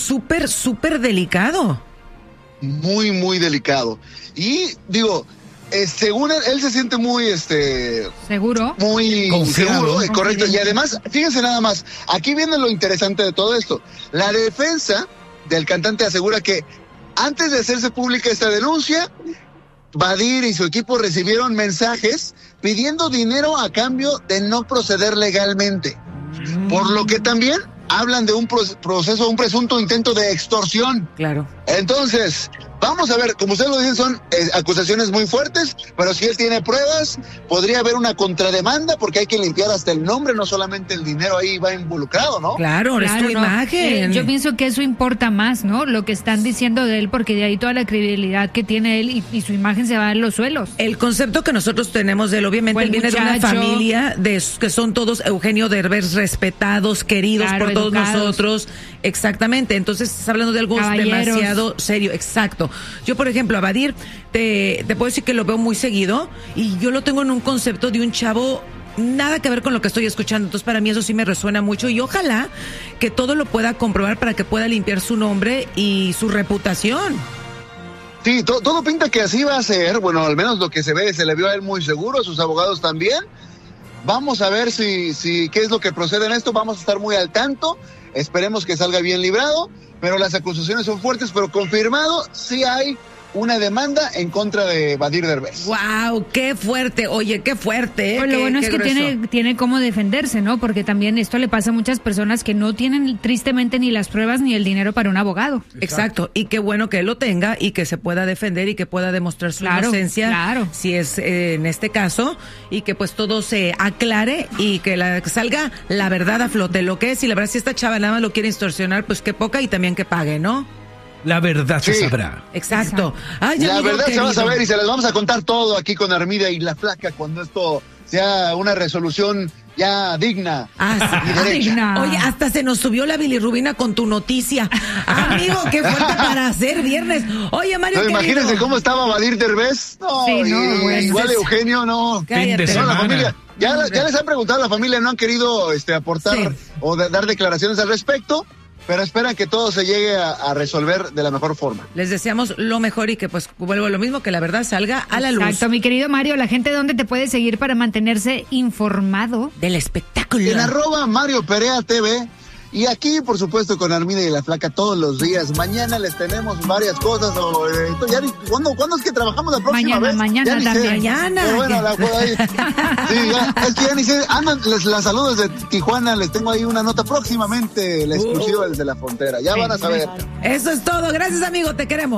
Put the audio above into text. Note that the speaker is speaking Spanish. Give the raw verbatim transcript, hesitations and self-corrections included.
súper, súper delicado. Muy, muy delicado. Y digo, eh, según él, él se siente muy, este... ¿Seguro? Muy Confiado. seguro, eh, correcto. Y además, fíjense nada más, aquí viene lo interesante de todo esto. La defensa del cantante asegura que antes de hacerse pública esta denuncia, Badir y su equipo recibieron mensajes pidiendo dinero a cambio de no proceder legalmente. Mm. Por lo que también hablan de un proceso, un presunto intento de extorsión. Claro. Entonces, vamos a ver, como ustedes lo dicen, son eh, acusaciones muy fuertes, pero si él tiene pruebas, podría haber una contrademanda, porque hay que limpiar hasta el nombre, no solamente el dinero ahí va involucrado, ¿no? Claro, es Claro, tu no. imagen. Eh, yo pienso que eso importa más, ¿no? Lo que están diciendo de él, porque de ahí toda la credibilidad que tiene él y, y su imagen se va en los suelos. El concepto que nosotros tenemos de él, obviamente, Buen él viene de una muchacho. familia de que son todos Eugenio Derbez respetados, queridos Claro, por todos educados. nosotros. Exactamente. Entonces, estás hablando de algo Caballeros. demasiado serio. Exacto. Yo, por ejemplo, a Badir, te, te puedo decir que lo veo muy seguido y yo lo tengo en un concepto de un chavo nada que ver con lo que estoy escuchando. Entonces, para mí eso sí me resuena mucho y ojalá que todo lo pueda comprobar para que pueda limpiar su nombre y su reputación. Sí, to- todo pinta que así va a ser. Bueno, al menos lo que se ve, se le vio a él muy seguro, a sus abogados también. Vamos a ver si, si qué es lo que procede en esto. Vamos a estar muy al tanto. Esperemos que salga bien librado. Pero las acusaciones son fuertes, pero confirmado, sí hay una demanda en contra de Badir Derbez. ¡Wow! ¡Qué fuerte! Oye, qué fuerte, ¿eh? Pues lo Qué- bueno qué es que grueso. tiene, tiene cómo defenderse, ¿no? Porque también esto le pasa a muchas personas que no tienen tristemente ni las pruebas ni el dinero para un abogado. Exacto, y qué bueno que él lo tenga y que se pueda defender y que pueda demostrar su Claro, inocencia, claro. si es eh, en este caso, y que pues todo se aclare y que, la, que salga la verdad a flote, lo que es, y la verdad si esta chava nada más lo quiere extorsionar, pues que poca y también que pague, ¿no? La verdad se Sí. sabrá. Exacto. Ay, La amigo verdad se va a querido. saber y se las vamos a contar todo aquí con Armida y la Flaca cuando esto sea una resolución ya digna Ah, y sí. derecha. Digna. Oye, hasta se nos subió la bilirrubina con tu noticia. Amigo, qué fuerte para hacer viernes. Oye, Mario, No, querido. imagínense cómo estaba Badir Derbez. No, Sí, no, y- bueno. igual Eugenio, no. Cállate. Fin de No, la semana. familia, ya, ya les han preguntado a la familia, no han querido este, aportar Sí. o de- dar declaraciones al respecto, pero esperan que todo se llegue a, a resolver de la mejor forma. Les deseamos lo mejor y que pues vuelvo a lo mismo, que la verdad salga a la luz. Exacto, mi querido Mario, la gente dónde te puede seguir para mantenerse informado. Del espectáculo. En arroba Mario Perea T V. Y aquí, por supuesto, con Armida y la Flaca todos los días. Mañana les tenemos varias cosas. O, eh, ya ni- ¿cuándo, ¿Cuándo es que trabajamos la próxima Mañana, vez? mañana Ya ni sé. también. Mañana. Pero bueno, la puedo ahí. Sí, ya, es que ya ni sé. Andan, les las saludos de Tijuana. Les tengo ahí una nota próximamente, la exclusiva desde la frontera. Ya van a saber. Eso es todo. Gracias, amigo. Te queremos.